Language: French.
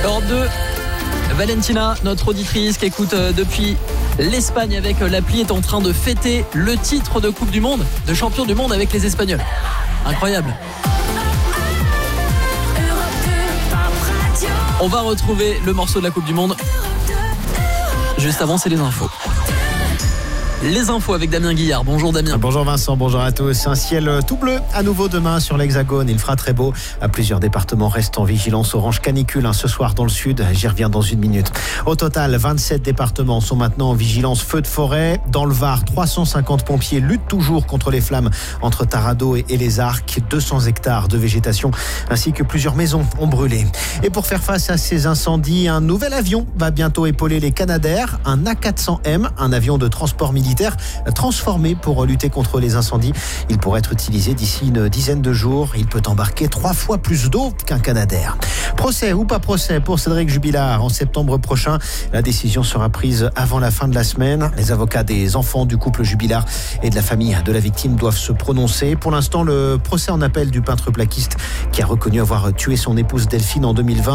Europe 2, Valentina, notre auditrice qui écoute depuis l'Espagne avec l'appli, est en train de fêter le titre de Coupe du Monde, de champion du monde avec les Espagnols. Incroyable. On va retrouver le morceau de la Coupe du Monde. Juste avant, c'est les infos. Les infos avec Damien Guillard. Bonjour Damien. Bonjour Vincent, bonjour à tous. Un ciel tout bleu à nouveau demain sur l'Hexagone. Il fera très beau. Plusieurs départements restent en vigilance orange canicule ce soir dans le sud. J'y reviens dans une minute. Au total, 27 départements sont maintenant en vigilance feu de forêt. Dans le Var, 350 pompiers luttent toujours contre les flammes entre Tarado et les Arcs. 200 hectares de végétation ainsi que plusieurs maisons ont brûlé. Et pour faire face à ces incendies, un nouvel avion va bientôt épauler les Canadair. Un A400M, un avion de transport militaire transformé pour lutter contre les incendies. Il pourrait être utilisé d'ici une dizaine de jours. Il peut embarquer 3 fois plus d'eau qu'un Canadair. Procès ou pas procès pour Cédric Jubilard en septembre prochain. La décision sera prise avant la fin de la semaine. Les avocats des enfants du couple Jubilard et de la famille de la victime doivent se prononcer. Pour l'instant, le procès en appel du peintre plaquiste qui a reconnu avoir tué son épouse Delphine en 2020